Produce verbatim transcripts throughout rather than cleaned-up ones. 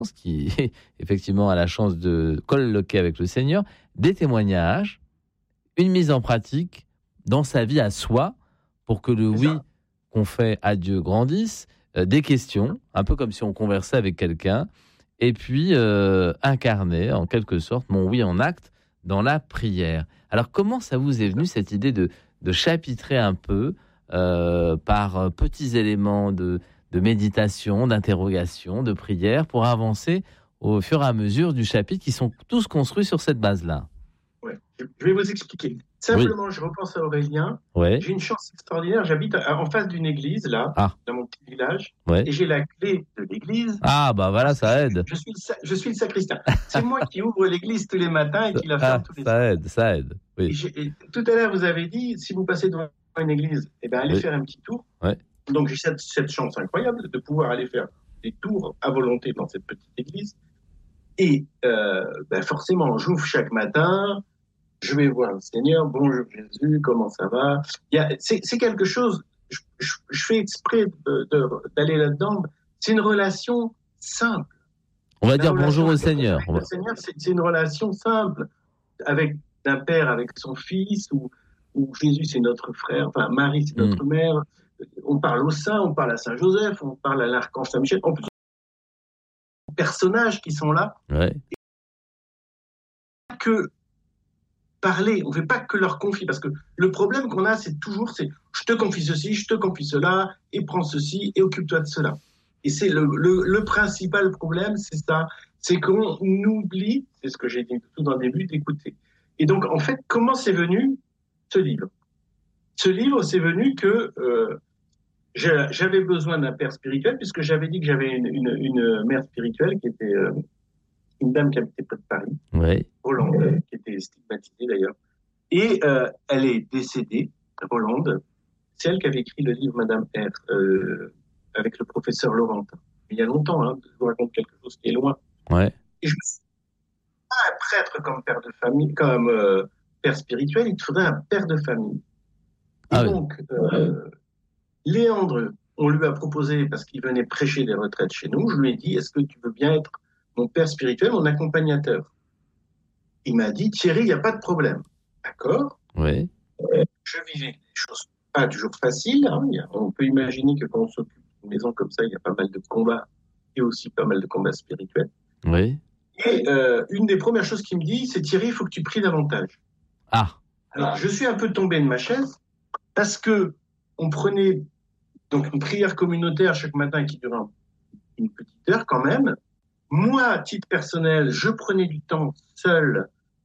qui effectivement a la chance de colloquer avec le Seigneur, des témoignages, une mise en pratique dans sa vie à soi pour que le oui qu'on fait à Dieu grandisse, euh, des questions, un peu comme si on conversait avec quelqu'un, et puis euh, incarner en quelque sorte mon oui en acte dans la prière. Alors comment ça vous est venu cette idée de, de chapitrer un peu euh, par petits éléments de de méditation, d'interrogation, de prière, pour avancer au fur et à mesure du chapitre, qui sont tous construits sur cette base-là? Ouais. Je vais vous expliquer. Simplement, oui. Je repense à Aurélien. Ouais. J'ai une chance extraordinaire. J'habite en face d'une église, là, ah. dans mon petit village, ouais. et j'ai la clé de l'église. Ah, bah voilà, ça aide. Je suis, je suis le sacristain. C'est moi qui ouvre l'église tous les matins et qui la ferme ah, tous les ça soirs. aide, ça aide. Oui. Et et tout à l'heure, vous avez dit, si vous passez devant une église, eh ben, allez oui. faire un petit tour. Ouais. Donc j'ai cette, cette chance incroyable de pouvoir aller faire des tours à volonté dans cette petite église. Et euh, ben forcément, j'ouvre chaque matin, je vais voir le Seigneur, bonjour Jésus, comment ça va? Il y a, c'est, c'est quelque chose, je, je, je fais exprès de, de, d'aller là-dedans, c'est une relation simple. On va La dire bonjour au Seigneur. Avec le Seigneur, c'est, c'est une relation simple, avec un père avec son fils, ou, ou Jésus c'est notre frère, enfin Marie c'est notre mmh. mère. On parle au saint, on parle à Saint Joseph, on parle à l'archange Saint Michel, en plus des personnages qui sont là. Ouais. Et que parler, on ne fait pas que leur confier, parce que le problème qu'on a, c'est toujours, c'est je te confie ceci, je te confie cela, et prends ceci, et occupe-toi de cela. Et c'est le, le, le principal problème, c'est ça, c'est qu'on oublie, c'est ce que j'ai dit tout dans le début, d'écouter. Et donc, en fait, comment c'est venu ce livre? Ce livre, c'est venu que euh, j'avais besoin d'un père spirituel, puisque j'avais dit que j'avais une, une, une mère spirituelle qui était euh, une dame qui habitait près de Paris, ouais. Rolande, qui était stigmatisée d'ailleurs. Et euh, elle est décédée, Rolande. C'est elle qui avait écrit le livre Madame R, euh, avec le professeur Laurentin. Il y a longtemps, hein, je vous raconte quelque chose qui est loin. Ouais. Et je me suis dit, pas un prêtre comme père de famille, comme euh, père spirituel, il te faudrait un père de famille. Et ah donc, oui. euh, Léandre, on lui a proposé, parce qu'il venait prêcher des retraites chez nous, je lui ai dit, est-ce que tu veux bien être mon père spirituel, mon accompagnateur? Il m'a dit, Thierry, il n'y a pas de problème. D'accord. Oui. Je vivais des choses pas toujours faciles. Hein. On peut imaginer que quand on s'occupe d'une maison comme ça, il y a pas mal de combats et aussi pas mal de combats spirituels. Oui. Et euh, une des premières choses qu'il me dit, c'est Thierry, il faut que tu pries davantage. Ah. Alors, je suis un peu tombé de ma chaise parce que on prenait donc une prière communautaire chaque matin qui durait une petite heure quand même. Moi, à titre personnel, je prenais du temps seul.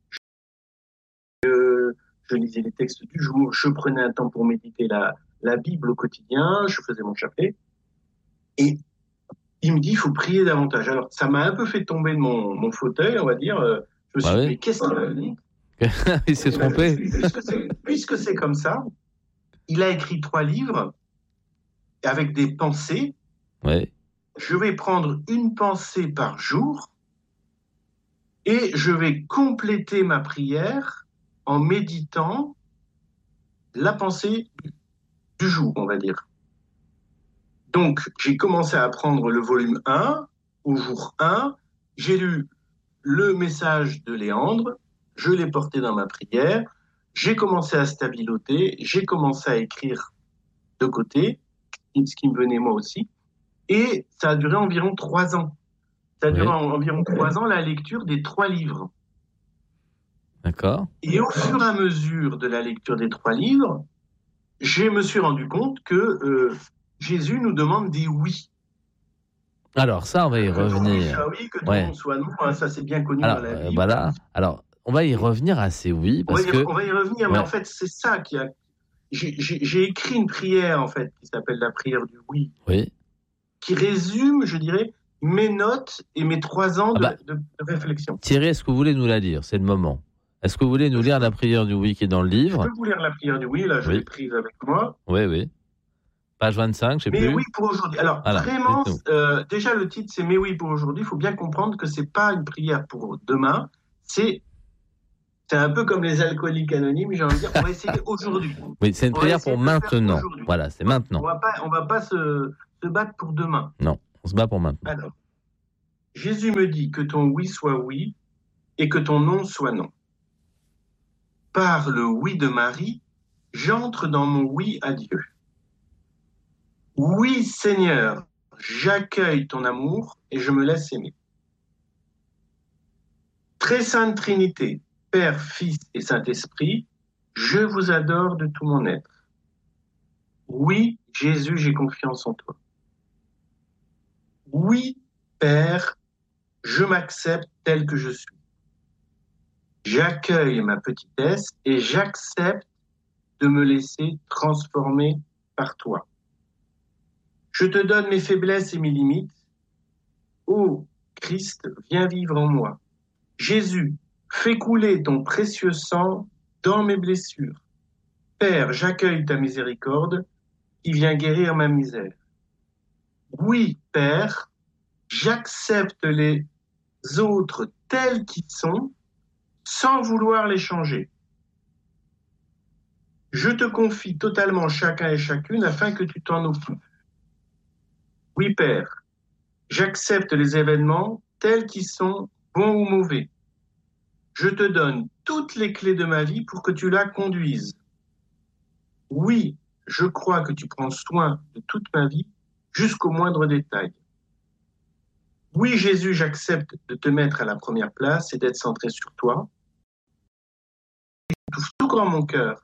Je, je lisais les textes du jour, je prenais un temps pour méditer la, la Bible au quotidien, je faisais mon chapelet. Et il me dit, il faut prier davantage. Alors, ça m'a un peu fait tomber de mon, mon fauteuil, on va dire. Je me suis bah dit, oui. mais qu'est-ce qu'il a dit? Il s'est trompé. Puisque c'est, puisque c'est comme ça, il a écrit trois livres avec des pensées. Ouais. Je vais prendre une pensée par jour et je vais compléter ma prière en méditant la pensée du jour, on va dire. Donc, j'ai commencé à apprendre le volume un, au jour un, j'ai lu le message de Léandre, je l'ai porté dans ma prière, j'ai commencé à stabiloter, j'ai commencé à écrire de côté, ce qui me venait moi aussi, et ça a duré environ trois ans. Ça a duré oui. environ trois ans la lecture des trois livres. D'accord. Et au fur et à mesure de la lecture des trois livres, je me suis rendu compte que euh, Jésus nous demande des oui. Alors ça, on va y que revenir. Soit oui, que ton ouais. nom soit non, hein, ça c'est bien connu Alors, dans la euh, Bible. Voilà. Alors, on va y revenir à ces oui, parce on va y, que on va y revenir, ouais. Mais en fait, c'est ça qui a. J'ai, j'ai, j'ai écrit une prière en fait qui s'appelle la prière du oui. Oui. Qui résume, je dirais, mes notes et mes trois ans de, ah bah, de, de réflexion. Thierry, est-ce que vous voulez nous la lire? C'est le moment. Est-ce que vous voulez nous lire la prière du oui qui est dans le livre? Je peux vous lire la prière du oui, là je oui. l'ai prise avec moi. Oui, oui. Page vingt-cinq, je sais mais plus. Mais oui pour aujourd'hui. Alors voilà, vraiment, euh, déjà le titre c'est Mais oui pour aujourd'hui. Il faut bien comprendre que c'est pas une prière pour demain. C'est c'est un peu comme les alcooliques anonymes. J'ai envie de dire, on va essayer aujourd'hui. Oui, c'est une on prière pour maintenant. Voilà, c'est maintenant. On va pas, on va pas se, se battre pour demain. Non, on se bat pour maintenant. Alors, Jésus me dit que ton oui soit oui et que ton non soit non. Par le oui de Marie, j'entre dans mon oui à Dieu. Oui, Seigneur, j'accueille ton amour et je me laisse aimer. Très sainte Trinité, Père, Fils et Saint-Esprit, je vous adore de tout mon être. Oui, Jésus, j'ai confiance en toi. Oui, Père, je m'accepte tel que je suis. J'accueille ma petitesse et j'accepte de me laisser transformer par toi. Je te donne mes faiblesses et mes limites. Ô Christ, viens vivre en moi. Jésus, fais couler ton précieux sang dans mes blessures. Père, j'accueille ta miséricorde qui vient guérir ma misère. Oui, Père, j'accepte les autres tels qu'ils sont sans vouloir les changer. Je te confie totalement chacun et chacune afin que tu t'en occupes. Oui, Père, j'accepte les événements tels qu'ils sont, bons ou mauvais. Je te donne toutes les clés de ma vie pour que tu la conduises. Oui, je crois que tu prends soin de toute ma vie jusqu'au moindre détail. Oui, Jésus, j'accepte de te mettre à la première place et d'être centré sur toi. Je touche tout grand mon cœur.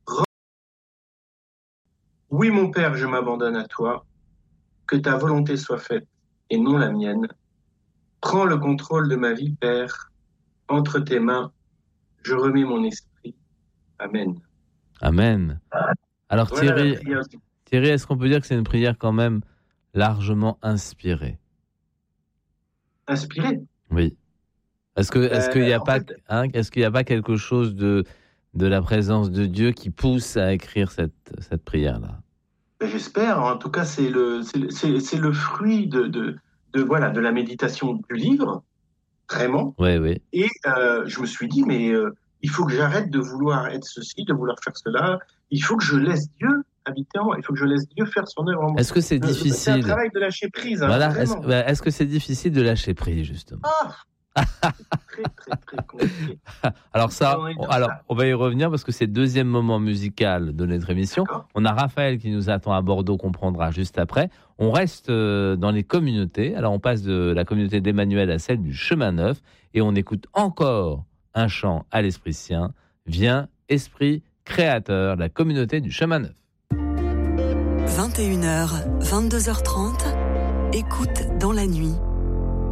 Oui, mon Père, je m'abandonne à toi. Que ta volonté soit faite et non la mienne. Prends le contrôle de ma vie, Père. Entre tes mains, je remets mon esprit. Amen. Amen. Alors Voilà la Thierry, prière. Thierry, est-ce qu'on peut dire que c'est une prière quand même largement inspirée? Inspiré. Oui. Est-ce que, est-ce qu'il n'y a en pas, fait- hein, est-ce qu'il n'y a pas quelque chose de, de la présence de Dieu qui pousse à écrire cette, cette prière-là? Ben, j'espère. En tout cas, c'est le, c'est le, c'est- c'est le fruit de, de, de, voilà, de la méditation du livre, vraiment. Oui, oui. Et euh, je me suis dit, mais euh, il faut que j'arrête de vouloir être ceci, de vouloir faire cela. Il faut que je laisse Dieu habiter en moi. Il faut que je laisse Dieu faire son œuvre en moi. Est-ce que c'est Le- le- C'est un difficile? travail de lâcher prise, hein, Voilà. Est-ce, vraiment. bah, est-ce que c'est difficile de lâcher prise, justement? Ah, très, très, très compliqué. Alors ça, On est on, dans alors ça. on va y revenir parce que c'est le deuxième moment musical de notre émission. D'accord. On a Raphaël qui nous attend à Bordeaux, qu'on prendra juste après. On reste euh, dans les communautés. Alors on passe de la communauté d'Emmanuel à celle du Chemin Neuf et on écoute encore un chant à l'Esprit Saint. Viens, Esprit Créateur, la communauté du Chemin Neuf. vingt et une heures, vingt-deux heures trente, écoute dans la nuit,